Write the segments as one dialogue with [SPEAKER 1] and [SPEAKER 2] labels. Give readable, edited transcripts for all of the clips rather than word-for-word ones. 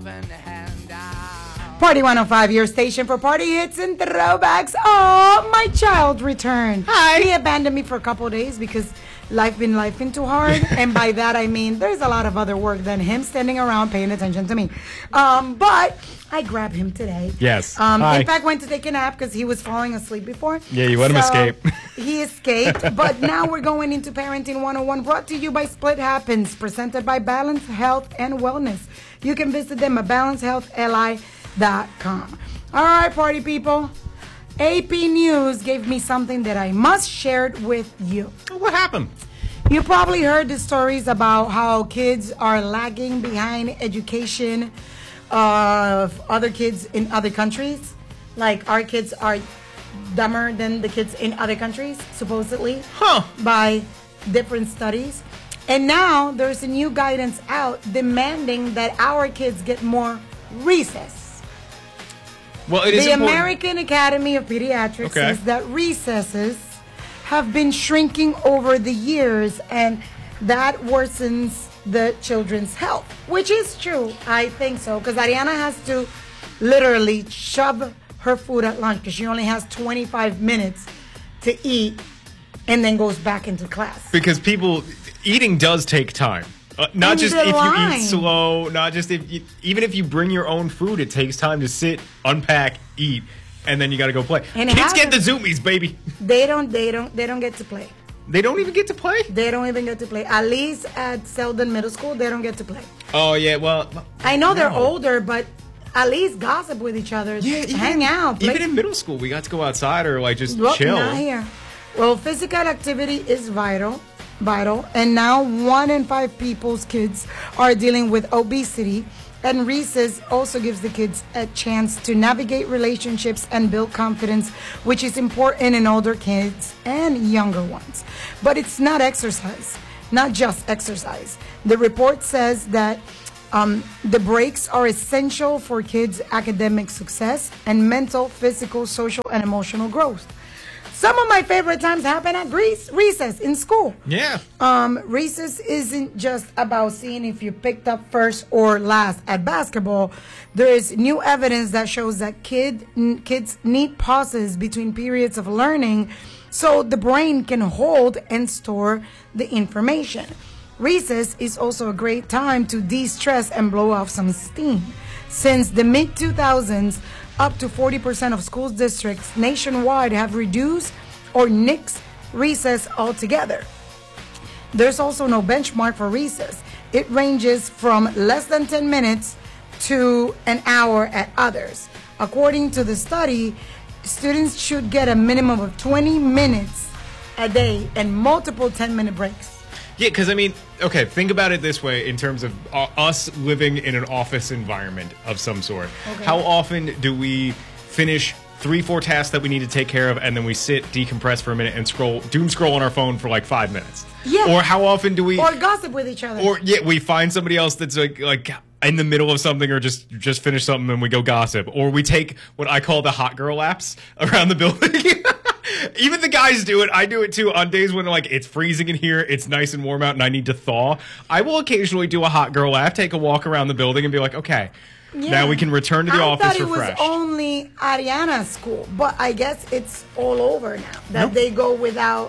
[SPEAKER 1] Party 105, your station for party hits and throwbacks. Oh, my child returned.
[SPEAKER 2] Hi.
[SPEAKER 1] He abandoned me for a couple of days because life been too hard. And by that, I mean there's a lot of other work than him standing around paying attention to me. But I grabbed him today.
[SPEAKER 2] Yes.
[SPEAKER 1] In fact, went to take a nap because he was falling asleep before.
[SPEAKER 2] Yeah, you let him escape.
[SPEAKER 1] He escaped. But now we're going into Parenting 101, brought to you by Split Happens, presented by Balance Health and Wellness. You can visit them at balancehealthli.com. All right, party people. AP News gave me something that I must share it with you.
[SPEAKER 2] What happened?
[SPEAKER 1] You probably heard the stories about how kids are lagging behind education of other kids in other countries. Like our kids are dumber than the kids in other countries, supposedly, by different studies. And now there's a new guidance out demanding that our kids get more recess.
[SPEAKER 2] Well, it is
[SPEAKER 1] the
[SPEAKER 2] important.
[SPEAKER 1] American Academy of Pediatrics says that recesses have been shrinking over the years, and that worsens the children's health, which is true. I think so, because Ariana has to literally shove her food at lunch because she only has 25 minutes to eat and then goes back into class.
[SPEAKER 2] Because eating does take time. Not just if you eat slow, not just even if you bring your own food, it takes time to sit, unpack, eat, and then you got to go play. And kids get the zoomies, baby.
[SPEAKER 1] They don't get to play.
[SPEAKER 2] They don't even get to play?
[SPEAKER 1] They don't even get to play. At least at Selden Middle School, they don't get to play.
[SPEAKER 2] Oh, yeah, well...
[SPEAKER 1] I know they're older, but at least gossip with each other. Yeah, hang out.
[SPEAKER 2] Even in middle school, we got to go outside or just chill.
[SPEAKER 1] Not here. Well, physical activity is vital, and now 1 in 5 people's kids are dealing with obesity, and recess also gives the kids a chance to navigate relationships and build confidence, which is important in older kids and younger ones. But it's not just exercise. The report says that the breaks are essential for kids' academic success and mental, physical, social, and emotional growth. Some of my favorite times happen at recess in school.
[SPEAKER 2] Yeah.
[SPEAKER 1] Recess isn't just about seeing if you picked up first or last at basketball. There is new evidence that shows that kids need pauses between periods of learning so the brain can hold and store the information. Recess is also a great time to de-stress and blow off some steam. Since the mid-2000s, up to 40% of school districts nationwide have reduced or nixed recess altogether. There's also no benchmark for recess. It ranges from less than 10 minutes to an hour at others. According to the study, students should get a minimum of 20 minutes a day and multiple 10-minute breaks.
[SPEAKER 2] Yeah, because, think about it this way in terms of us living in an office environment of some sort. Okay. How often do we finish 3-4 tasks that we need to take care of, and then we sit, decompress for a minute, and doom scroll on our phone for 5 minutes?
[SPEAKER 1] Yeah.
[SPEAKER 2] Or how often do we...
[SPEAKER 1] Or gossip with each other.
[SPEAKER 2] Or, we find somebody else that's like in the middle of something or just finish something and we go gossip. Or we take what I call the hot girl laps around the building. Even the guys do it. I do it too. On days when it's freezing in here, it's nice and warm out, and I need to thaw. I will occasionally do a hot girl lap, take a walk around the building, and be like, okay, now we can return to the office refreshed.
[SPEAKER 1] I thought it was only Ariana's school, but I guess it's all over now that they go without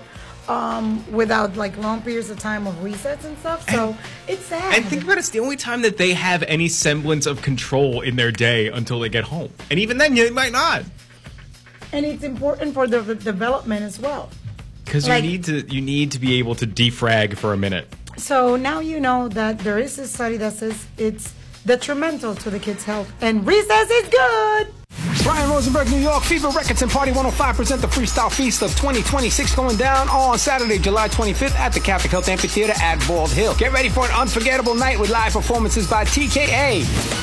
[SPEAKER 1] long periods of time of recess and stuff. So it's sad.
[SPEAKER 2] And think about it, it's the only time that they have any semblance of control in their day until they get home, and even then, you might not.
[SPEAKER 1] And it's important for the development as well.
[SPEAKER 2] Because you need to be able to defrag for a minute.
[SPEAKER 1] So now you know that there is a study that says it's detrimental to the kids' health, and recess is good.
[SPEAKER 3] Brian Rosenberg, New York. Fever Records and Party 105 present the Freestyle Feast of 2026 going down on Saturday, July 25th at the Catholic Health Amphitheater at Bald Hill. Get ready for an unforgettable night with live performances by TKA,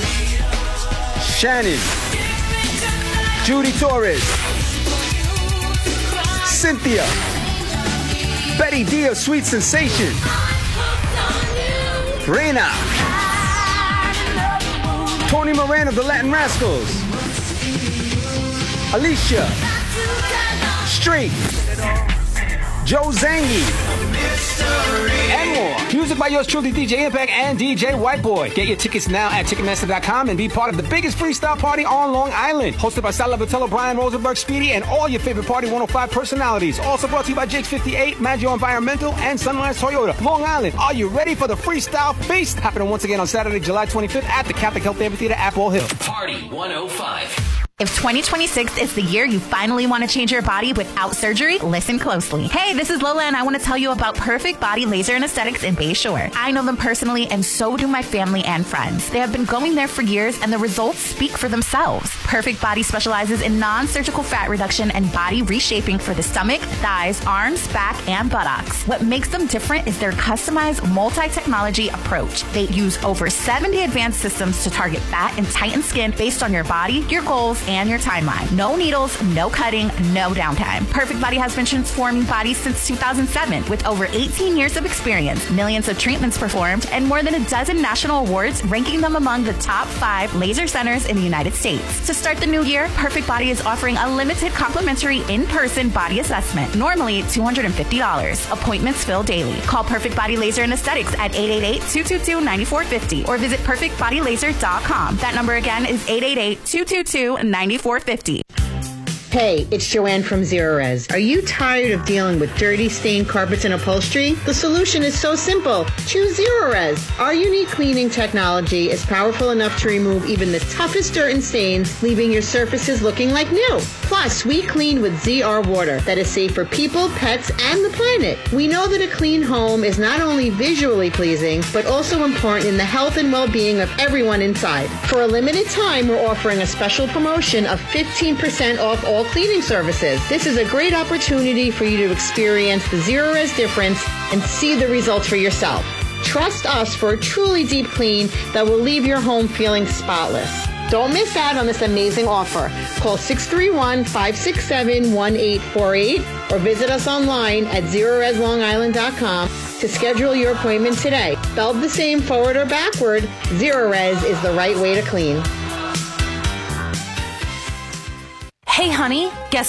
[SPEAKER 3] Shannon, Judy Torres, Cynthia, Betty D of Sweet Sensation, Reina, Tony Moran of the Latin Rascals, Alicia, Street, Joe Zangi, and more. Music by yours truly, DJ Impact and DJ Whiteboy. Get your tickets now at Ticketmaster.com and be part of the biggest freestyle party on Long Island. Hosted by Sal Vitello, Brian Rosenberg, Speedy, and all your favorite Party 105 personalities. Also brought to you by Jake's 58, Maggio Environmental, and Sunrise Toyota. Long Island, are you ready for the Freestyle Feast? Happening once again on Saturday, July 25th at the Catholic Health Amphitheater at Ball Hill.
[SPEAKER 4] Party 105.
[SPEAKER 5] If 2026 is the year you finally want to change your body without surgery, listen closely. Hey, this is Lola, and I want to tell you about Perfect Body Laser and Aesthetics in Bay Shore. I know them personally, and so do my family and friends. They have been going there for years, and the results speak for themselves. Perfect Body specializes in non-surgical fat reduction and body reshaping for the stomach, thighs, arms, back, and buttocks. What makes them different is their customized multi-technology approach. They use over 70 advanced systems to target fat and tighten skin based on your body, your goals, and your timeline. No needles, no cutting, no downtime. Perfect Body has been transforming bodies since 2007 with over 18 years of experience, millions of treatments performed, and more than a dozen national awards, ranking them among the top 5 laser centers in the United States. To start the new year, Perfect Body is offering a limited complimentary in-person body assessment, normally $250. Appointments fill daily. Call Perfect Body Laser and Aesthetics at 888-222-9450 or visit perfectbodylaser.com. That number again is 888-222-9450.
[SPEAKER 6] Hey, it's Joanne from Zero Res. Are you tired of dealing with dirty, stained carpets and upholstery? The solution is so simple. Choose Zero Res. Our unique cleaning technology is powerful enough to remove even the toughest dirt and stains, leaving your surfaces looking like new. Plus, we clean with ZR water that is safe for people, pets, and the planet. We know that a clean home is not only visually pleasing, but also important in the health and well-being of everyone inside. For a limited time, we're offering a special promotion of 15% off all cleaning services. This is a great opportunity for you to experience the Zero Res difference and see the results for yourself. Trust us for a truly deep clean that will leave your home feeling spotless. Don't miss out on this amazing offer. Call 631-567-1848 or visit us online at ZeroResLongIsland.com to schedule your appointment today. Spelled the same forward or backward, Zero Res is the right way to clean.
[SPEAKER 5] Hey, honey, guess